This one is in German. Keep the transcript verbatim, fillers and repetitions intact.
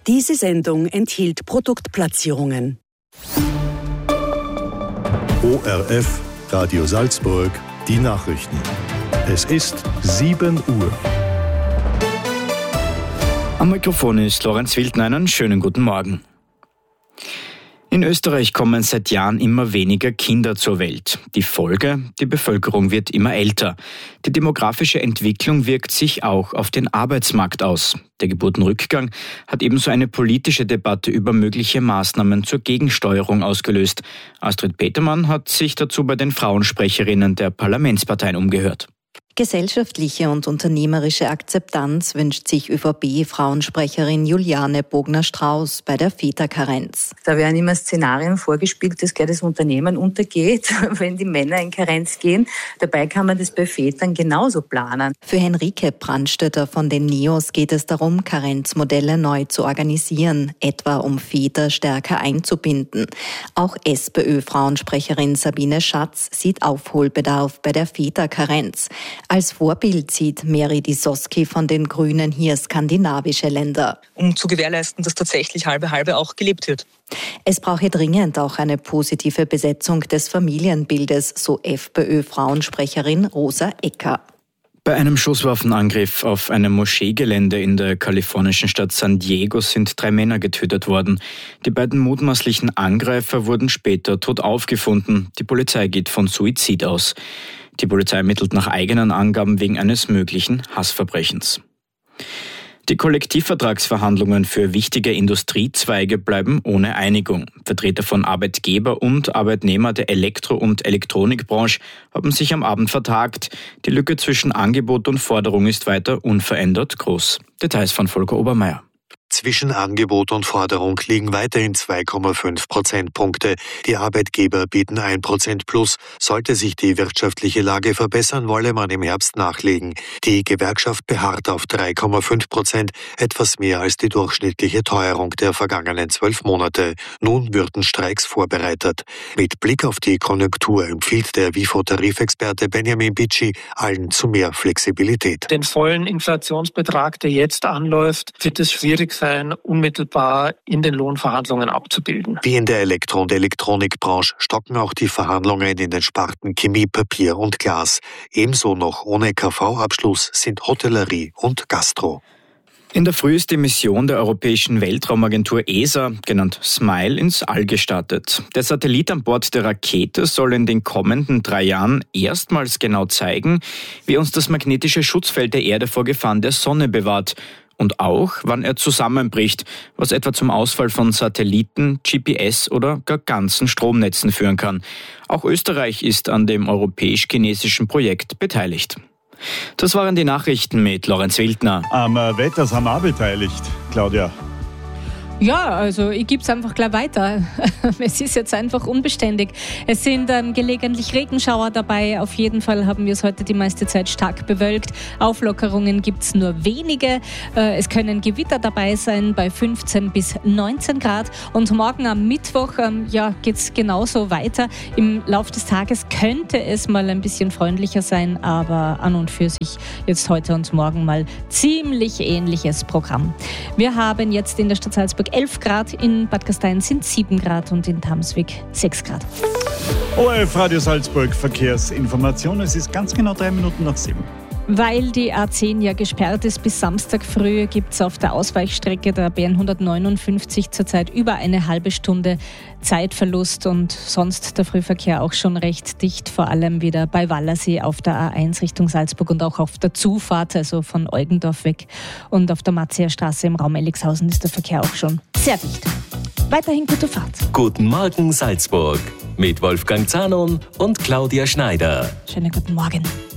Diese Sendung enthielt Produktplatzierungen. O R F, Radio Salzburg, die Nachrichten. Es ist sieben Uhr. Am Mikrofon ist Lorenz Wildner. Einen schönen guten Morgen. In Österreich kommen seit Jahren immer weniger Kinder zur Welt. Die Folge: Die Bevölkerung wird immer älter. Die demografische Entwicklung wirkt sich auch auf den Arbeitsmarkt aus. Der Geburtenrückgang hat ebenso eine politische Debatte über mögliche Maßnahmen zur Gegensteuerung ausgelöst. Astrid Petermann hat sich dazu bei den Frauensprecherinnen der Parlamentsparteien umgehört. Gesellschaftliche und unternehmerische Akzeptanz wünscht sich ÖVP-Frauensprecherin Juliane Bogner-Strauß bei der Väterkarenz. Da werden immer Szenarien vorgespielt, dass das Unternehmen untergeht, wenn die Männer in Karenz gehen. Dabei kann man das bei Vätern genauso planen. Für Henrike Brandstätter von den NEOS geht es darum, Karenzmodelle neu zu organisieren, etwa um Väter stärker einzubinden. Auch SPÖ-Frauensprecherin Sabine Schatz sieht Aufholbedarf bei der Väterkarenz. Als Vorbild sieht Meri Disoski von den Grünen hier skandinavische Länder. Um zu gewährleisten, dass tatsächlich halbe-halbe auch gelebt wird. Es brauche dringend auch eine positive Besetzung des Familienbildes, so FPÖ-Frauensprecherin Rosa Ecker. Bei einem Schusswaffenangriff auf einem Moscheegelände in der kalifornischen Stadt San Diego sind drei Männer getötet worden. Die beiden mutmaßlichen Angreifer wurden später tot aufgefunden. Die Polizei geht von Suizid aus. Die Polizei ermittelt nach eigenen Angaben wegen eines möglichen Hassverbrechens. Die Kollektivvertragsverhandlungen für wichtige Industriezweige bleiben ohne Einigung. Vertreter von Arbeitgeber und Arbeitnehmer der Elektro- und Elektronikbranche haben sich am Abend vertagt. Die Lücke zwischen Angebot und Forderung ist weiter unverändert groß. Details von Volker Obermeier. Zwischen Angebot und Forderung liegen weiterhin zwei Komma fünf Prozentpunkte. Die Arbeitgeber bieten ein Prozent plus. Sollte sich die wirtschaftliche Lage verbessern, wolle man im Herbst nachlegen. Die Gewerkschaft beharrt auf drei Komma fünf Prozent, etwas mehr als die durchschnittliche Teuerung der vergangenen zwölf Monate. Nun würden Streiks vorbereitet. Mit Blick auf die Konjunktur empfiehlt der WIFO-Tarifexperte Benjamin Bitschi allen zu mehr Flexibilität. Den vollen Inflationsbetrag, der jetzt anläuft, wird es schwierig sein, unmittelbar in den Lohnverhandlungen abzubilden. Wie in der Elektro- und Elektronikbranche stocken auch die Verhandlungen in den Sparten Chemie, Papier und Glas. Ebenso noch ohne K V-Abschluss sind Hotellerie und Gastro. In der Früh ist die Mission der Europäischen Weltraumagentur E S A, genannt SMILE, ins All gestartet. Der Satellit an Bord der Rakete soll in den kommenden drei Jahren erstmals genau zeigen, wie uns das magnetische Schutzfeld der Erde vor Gefahren der Sonne bewahrt. Und auch, wann er zusammenbricht, was etwa zum Ausfall von Satelliten, G P S oder gar ganzen Stromnetzen führen kann. Auch Österreich ist an dem europäisch-chinesischen Projekt beteiligt. Das waren die Nachrichten mit Lorenz Wildner. Am Wetter sind wir auch beteiligt, Claudia. Ja, also ich gebe es einfach gleich weiter. Es ist jetzt einfach unbeständig. Es sind ähm, gelegentlich Regenschauer dabei. Auf jeden Fall haben wir es heute die meiste Zeit stark bewölkt. Auflockerungen gibt es nur wenige. Äh, es können Gewitter dabei sein bei fünfzehn bis neunzehn Grad. Und morgen am Mittwoch ähm, ja, geht es genauso weiter. Im Laufe des Tages könnte es mal ein bisschen freundlicher sein, aber an und für sich jetzt heute und morgen mal ziemlich ähnliches Programm. Wir haben jetzt in der Stadt Salzburg elf Grad, in Bad Gastein sind sieben Grad und in Tamswig sechs Grad. O R F Radio Salzburg Verkehrsinformation. Es ist ganz genau drei Minuten nach sieben. Weil die A zehn ja gesperrt ist bis Samstag früh, gibt es auf der Ausweichstrecke der B N hundertneunundfünfzig zurzeit über eine halbe Stunde Zeitverlust und sonst der Frühverkehr auch schon recht dicht, vor allem wieder bei Wallersee auf der A eins Richtung Salzburg und auch auf der Zufahrt, also von Eugendorf weg. Und auf der Matzier Straße im Raum Elixhausen ist der Verkehr auch schon sehr dicht. Weiterhin gute Fahrt. Guten Morgen Salzburg mit Wolfgang Zahnon und Claudia Schneider. Schönen guten Morgen.